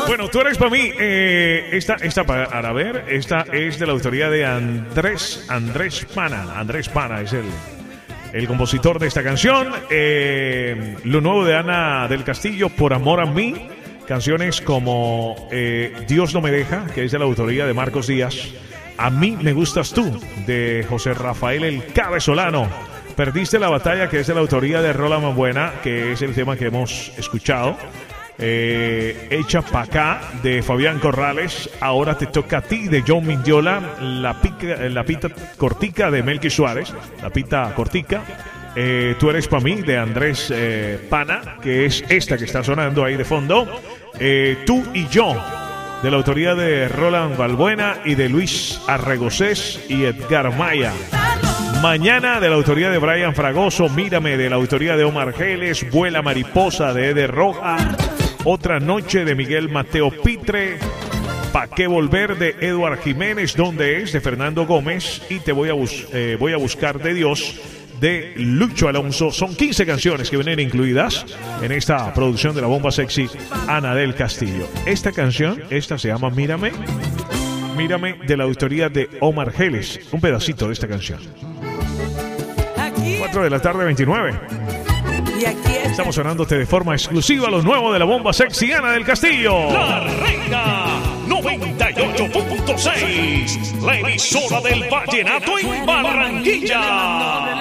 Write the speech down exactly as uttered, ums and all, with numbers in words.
Bueno, tú eres para mí. Eh, esta, esta para ver, esta es de la autoría de Andrés, Andrés Pana. Andrés Pana es el, el compositor de esta canción. Eh, lo nuevo de Ana del Castillo, Por Amor a Mí. Canciones como eh, Dios no me deja, que es de la autoría de Marcos Díaz. A mí me gustas tú, de José Rafael El Cabezolano. Perdiste la batalla, que es de la autoría de Rola Mambuena, que es el tema que hemos escuchado. Eh, Echa pa' acá, de Fabián Corrales. Ahora te toca a ti, de John Mindiola. La, pica, la pita cortica, de Melqui Suárez. La pita cortica. Eh, Tú eres pa' mí, de Andrés eh, Pana, que es esta que está sonando ahí de fondo. Eh, Tú y yo, de la autoría de Roland Balbuena y de Luis Arregocés y Edgar Maya. Mañana, de la autoría de Brian Fragoso. Mírame, de la autoría de Omar Geles. Vuela Mariposa, de Eder Roja. Otra noche, de Miguel Mateo Pitre. Pa' qué volver, de Eduard Jiménez. ¿Dónde es?, de Fernando Gómez. Y Te voy a, bus eh, voy a buscar, de Dios, de Lucho Alonso. Son quince canciones que vienen incluidas en esta producción de la bomba sexy Ana del Castillo. Esta canción, esta se llama Mírame. Mírame, de la autoría de Omar Geles. Un pedacito de esta canción. cuatro de la tarde, veintinueve. Estamos sonándote de forma exclusiva lo nuevo de la bomba sexy Ana del Castillo. La Reina noventa y ocho punto seis, la emisora del vallenato en Barranquilla.